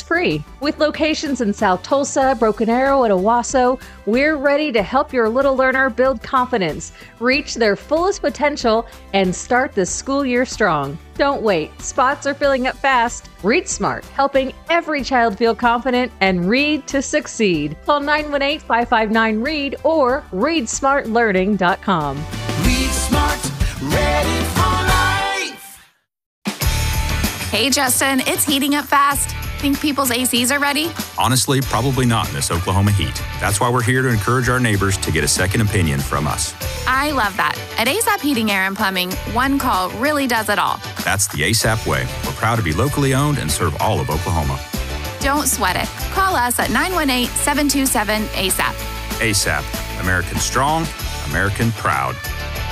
free. With locations in South Tulsa, Broken Arrow, and Owasso, we're ready to help your little learner build confidence, reach their fullest potential, and start the school year strong. Don't wait. Spots are filling up fast. Read Smart, helping every child feel confident and read to succeed. Call 918-559-READ or readsmartlearning.com. Read Smart, ready for life. Hey, Justin, it's heating up fast. Think people's ACs are ready? Honestly, probably not in this Oklahoma heat. That's why we're here to encourage our neighbors to get a second opinion from us. I love that. At ASAP Heating, Air, and Plumbing, one call really does it all. That's the ASAP way. We're proud to be locally owned and serve all of Oklahoma. Don't sweat it. Call us at 918-727-ASAP. ASAP. American strong, American proud.